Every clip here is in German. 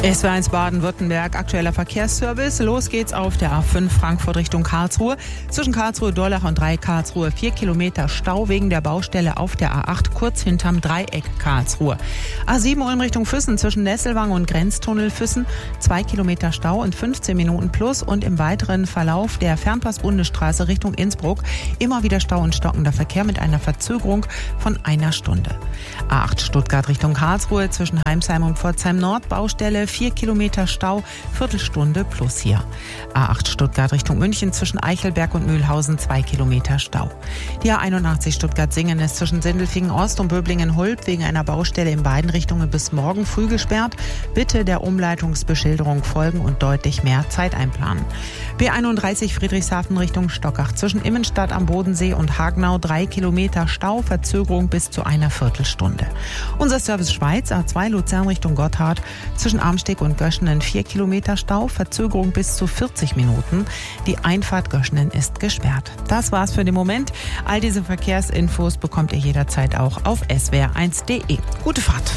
SW1 Baden-Württemberg, aktueller Verkehrsservice. Los geht's auf der A5 Frankfurt Richtung Karlsruhe. Zwischen Karlsruhe-Dorlach und Karlsruhe 4 Kilometer Stau wegen der Baustelle auf der A8 kurz hinterm Dreieck Karlsruhe. A7 Ulm Richtung Füssen zwischen Nesselwang und Grenztunnel Füssen 2 Kilometer Stau und 15 Minuten plus und im weiteren Verlauf der Fernpass-Bundesstraße Richtung Innsbruck immer wieder Stau und stockender Verkehr mit einer Verzögerung von einer Stunde. A8 Stuttgart Richtung Karlsruhe zwischen Heimsheim und Pforzheim Nord Baustelle 4 Kilometer Stau, Viertelstunde plus hier. A8 Stuttgart Richtung München zwischen Eichelberg und Mühlhausen 2 Kilometer Stau. Die A81 Stuttgart-Singen ist zwischen Sindelfingen Ost und Böblingen-Hulb wegen einer Baustelle in beiden Richtungen bis morgen früh gesperrt. Bitte der Umleitungsbeschilderung folgen und deutlich mehr Zeit einplanen. B31 Friedrichshafen Richtung Stockach zwischen Immenstadt am Bodensee und Hagenau 3 Kilometer Stau, Verzögerung bis zu einer Viertelstunde. Unser Service Schweiz A2 Luzern Richtung Gotthard zwischen Amsteg und Göschenen 4 Kilometer Stau, Verzögerung bis zu 40 Minuten. Die Einfahrt Göschenen ist gesperrt. Das war's für den Moment. All diese Verkehrsinfos bekommt ihr jederzeit auch auf swr1.de. Gute Fahrt!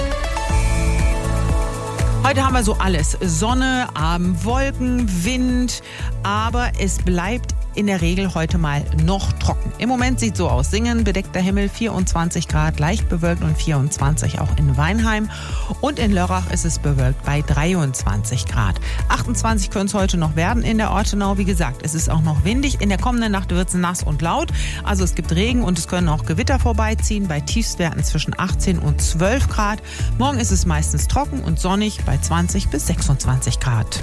Heute haben wir so alles. Sonne, Wolken, Wind, aber es bleibt in der Regel heute mal noch trocken. Im Moment sieht so aus. Singen, bedeckter Himmel, 24 Grad, leicht bewölkt und 24 auch in Weinheim. Und in Lörrach ist es bewölkt bei 23 Grad. 28 können es heute noch werden in der Ortenau. Wie gesagt, es ist auch noch windig. In der kommenden Nacht wird es nass und laut. Also es gibt Regen und es können auch Gewitter vorbeiziehen bei Tiefstwerten zwischen 18 und 12 Grad. Morgen ist es meistens trocken und sonnig bei 20 bis 26 Grad.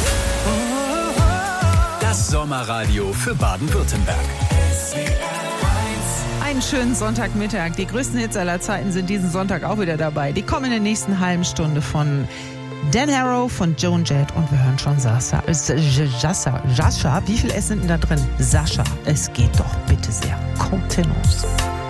Das Sommerradio für Baden-Württemberg. Einen schönen Sonntagmittag. Die größten Hits aller Zeiten sind diesen Sonntag auch wieder dabei. Die kommen in der nächsten halben Stunde von Dan Harrow, von Joan Jett und wir hören schon Sascha. Wie viel S sind denn da drin? Sascha, es geht doch bitte sehr. Kontenance.